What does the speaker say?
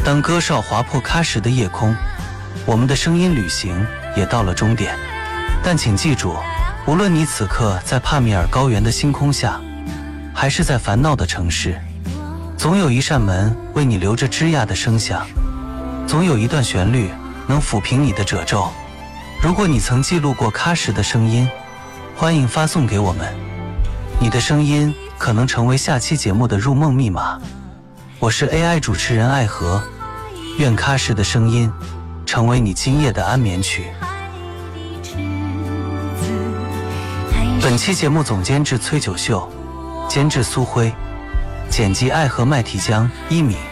当歌哨划破喀什的夜空，我们的声音旅行也到了终点。但请记住，无论你此刻在帕米尔高原的星空下，还是在烦恼的城市，总有一扇门为你留着枝桠的声响，总有一段旋律能抚平你的褶皱。如果你曾记录过喀什的声音，欢迎发送给我们，你的声音可能成为下期节目的入梦密码。我是 AI 主持人爱和，愿喀什的声音成为你今夜的安眠曲。本期节目总监制崔九秀，监制苏辉，剪辑爱和麦提江、一米。